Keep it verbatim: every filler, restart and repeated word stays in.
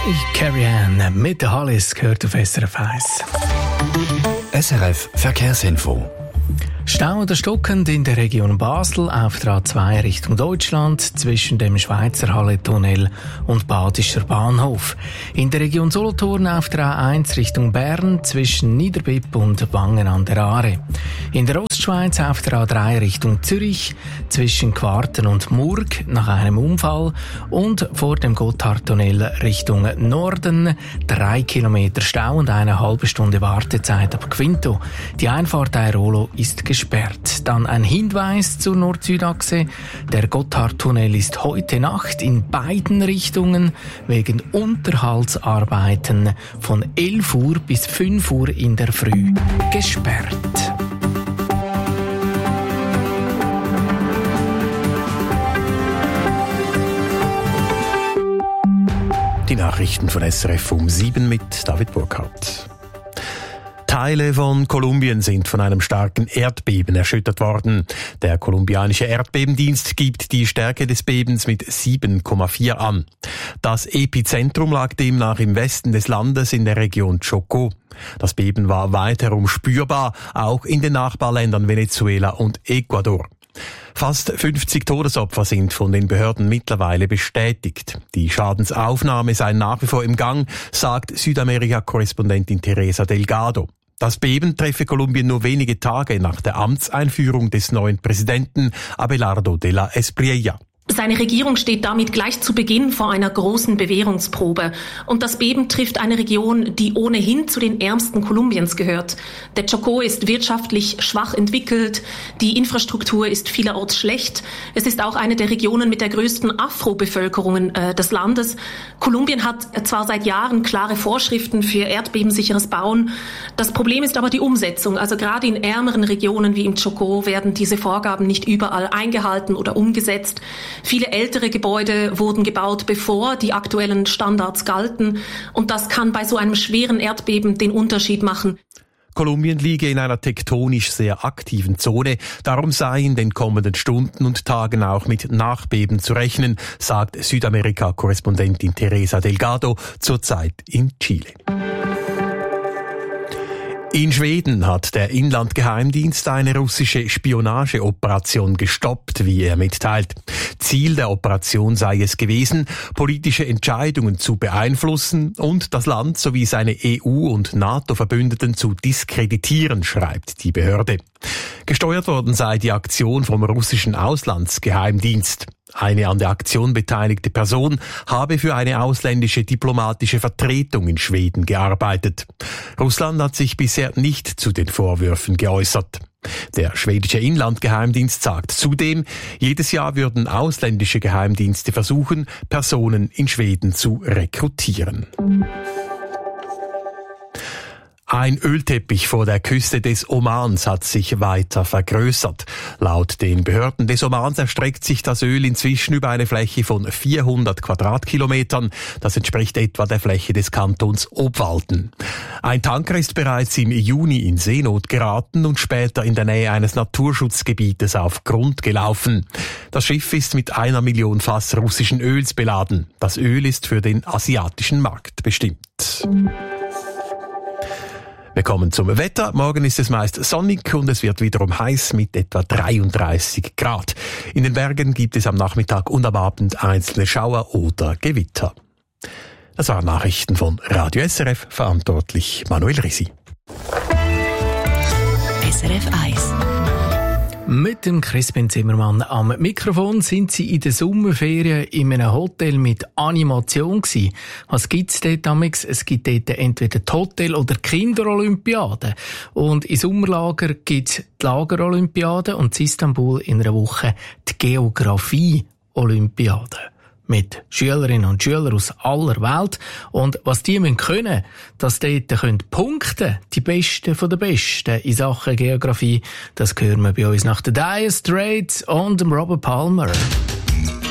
Carrie Ann mit der Hallis gehört auf S R F eins. S R F Verkehrsinfo. Stau oder stockend in der Region Basel auf der A zwei Richtung Deutschland zwischen dem Schweizer Halle-Tunnel und Badischer Bahnhof. In der Region Solothurn auf der A eins Richtung Bern zwischen Niederbipp und Wangen an der Aare. In der Ostschweiz auf der A drei Richtung Zürich zwischen Quarten und Murg nach einem Unfall und vor dem Gotthardtunnel Richtung Norden drei Kilometer Stau und eine halbe Stunde Wartezeit ab Quinto. Die Einfahrt Airolo ist gesperrt. Dann ein Hinweis zur Nord-Süd-Achse. Der Gotthardtunnel ist heute Nacht in beiden Richtungen wegen Unterhaltsarbeiten von elf Uhr bis fünf Uhr in der Früh gesperrt. Die Nachrichten von S R F um sieben mit David Burkhardt. Teile von Kolumbien sind von einem starken Erdbeben erschüttert worden. Der kolumbianische Erdbebendienst gibt die Stärke des Bebens mit sieben Komma vier an. Das Epizentrum lag demnach im Westen des Landes in der Region Chocó. Das Beben war weiterum spürbar, auch in den Nachbarländern Venezuela und Ecuador. Fast fünfzig Todesopfer sind von den Behörden mittlerweile bestätigt. Die Schadensaufnahme sei nach wie vor im Gang, sagt Südamerika-Korrespondentin Teresa Delgado. Das Beben treffe Kolumbien nur wenige Tage nach der Amtseinführung des neuen Präsidenten Abelardo de la Espriella. Seine Regierung steht damit gleich zu Beginn vor einer großen Bewährungsprobe. Und das Beben trifft eine Region, die ohnehin zu den ärmsten Kolumbiens gehört. Der Chocó ist wirtschaftlich schwach entwickelt, die Infrastruktur ist vielerorts schlecht. Es ist auch eine der Regionen mit der größten Afro-Bevölkerung äh, des Landes. Kolumbien hat zwar seit Jahren klare Vorschriften für erdbebensicheres Bauen. Das Problem ist aber die Umsetzung. Also gerade in ärmeren Regionen wie im Chocó werden diese Vorgaben nicht überall eingehalten oder umgesetzt. Viele ältere Gebäude wurden gebaut, bevor die aktuellen Standards galten. Und das kann bei so einem schweren Erdbeben den Unterschied machen. Kolumbien liege in einer tektonisch sehr aktiven Zone. Darum sei in den kommenden Stunden und Tagen auch mit Nachbeben zu rechnen, sagt Südamerika-Korrespondentin Teresa Delgado zurzeit in Chile. In Schweden hat der Inlandgeheimdienst eine russische Spionageoperation gestoppt, wie er mitteilt. Ziel der Operation sei es gewesen, politische Entscheidungen zu beeinflussen und das Land sowie seine E U- und NATO-Verbündeten zu diskreditieren, schreibt die Behörde. Gesteuert worden sei die Aktion vom russischen Auslandsgeheimdienst. Eine an der Aktion beteiligte Person habe für eine ausländische diplomatische Vertretung in Schweden gearbeitet. Russland hat sich bisher nicht zu den Vorwürfen geäußert. Der schwedische Inlandgeheimdienst sagt zudem, jedes Jahr würden ausländische Geheimdienste versuchen, Personen in Schweden zu rekrutieren. Ein Ölteppich vor der Küste des Omans hat sich weiter vergrößert. Laut den Behörden des Omans erstreckt sich das Öl inzwischen über eine Fläche von vierhundert Quadratkilometern. Das entspricht etwa der Fläche des Kantons Obwalden. Ein Tanker ist bereits im Juni in Seenot geraten und später in der Nähe eines Naturschutzgebietes auf Grund gelaufen. Das Schiff ist mit einer Million Fass russischen Öls beladen. Das Öl ist für den asiatischen Markt bestimmt. Wir kommen zum Wetter. Morgen ist es meist sonnig und es wird wiederum heiß mit etwa dreiunddreißig Grad. In den Bergen gibt es am Nachmittag und am Abend einzelne Schauer oder Gewitter. Das waren Nachrichten von Radio S R F, verantwortlich Manuel Risi. S R F eins. Mit dem Crispin Zimmermann am Mikrofon sind Sie in der Sommerferien in einem Hotel mit Animation gewesen. Was gibt's dort amix? Es gibt dort entweder die Hotel- oder die Kinderolympiade. Und im Sommerlager gibt's die Lagerolympiade und in Istanbul in einer Woche die Geografie-Olympiade. Mit Schülerinnen und Schülern aus aller Welt. Und was die müssen können, dass dort können punkten, die Besten von den Besten in Sachen Geografie, das hören wir bei uns nach den Dire Straits und dem Robert Palmer.